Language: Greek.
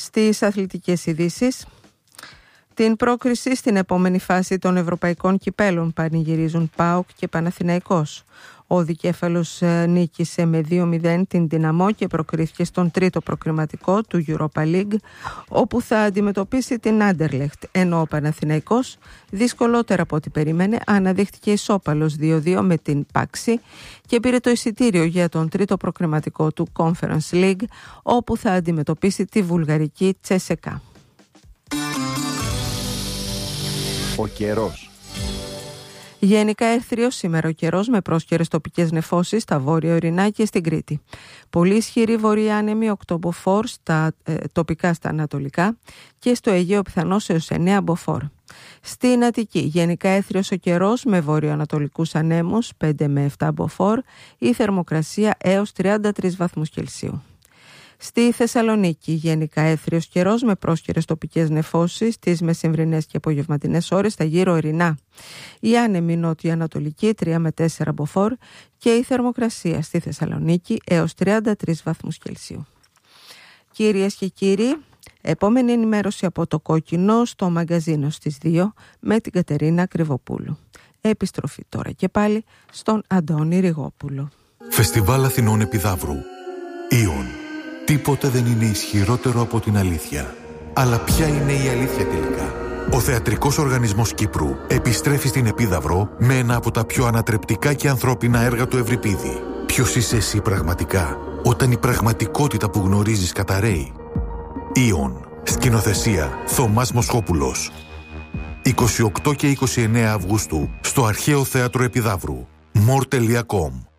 Στις αθλητικές ειδήσεις, την πρόκριση στην επόμενη φάση των ευρωπαϊκών κυπέλων πανηγυρίζουν ΠΑΟΚ και Παναθηναϊκός. Ο δικέφαλος νίκησε με 2-0 την Δυναμό και προκρίθηκε στον τρίτο προκριματικό του Europa League, όπου θα αντιμετωπίσει την Άντερλεχτ, ενώ ο Παναθηναϊκός, δυσκολότερα από ό,τι περίμενε, αναδείχθηκε ισόπαλος 2-2 με την Πάξη και πήρε το εισιτήριο για τον τρίτο προκριματικό του Conference League, όπου θα αντιμετωπίσει τη βουλγαρική Τσέσεκα. Ο καιρός. Γενικά έρθριος σήμερα ο καιρός με πρόσκαιρες τοπικές νεφώσεις στα βόρεια ορεινά και στην Κρήτη. Πολύ ισχυρή βορειά άνεμη 8 μποφόρ τοπικά στα ανατολικά και στο Αιγαίο πιθανώς έως 9 μποφόρ. Στην Αττική γενικά έρθριος ο καιρός με βορειοανατολικούς ανέμους 5 με 7 μποφόρ, η θερμοκρασία έως 33 βαθμούς Κελσίου. Στη Θεσσαλονίκη γενικά έθριος καιρός με πρόσκαιρες τοπικές νεφώσεις τις μεσημβρινές και απογευματινές ώρες στα γύρω ορεινά. Η άνεμη νότιο-ανατολική 3 με 4 μποφόρ και η θερμοκρασία στη Θεσσαλονίκη έως 33 βαθμούς Κελσίου. Κυρίες και κύριοι, επόμενη ενημέρωση από το Κόκκινο στο μαγκαζίνο στις 2 με την Κατερίνα Κρυβοπούλου. Επιστροφή τώρα και πάλι στον Αντώνη Ριγόπουλο. Φεστιβάλ Αθηνών Επιδαύρου. Ιον. Τίποτε δεν είναι ισχυρότερο από την αλήθεια. Αλλά ποια είναι η αλήθεια τελικά? Ο Θεατρικός Οργανισμός Κύπρου επιστρέφει στην Επίδαυρο με ένα από τα πιο ανατρεπτικά και ανθρώπινα έργα του Ευρυπίδη. Ποιος είσαι εσύ πραγματικά, όταν η πραγματικότητα που γνωρίζεις καταρρέει? Ιον. Σκηνοθεσία Θωμάς Μοσχόπουλος. 28 και 29 Αυγούστου στο Αρχαίο Θέατρο Επιδαύρου. more.com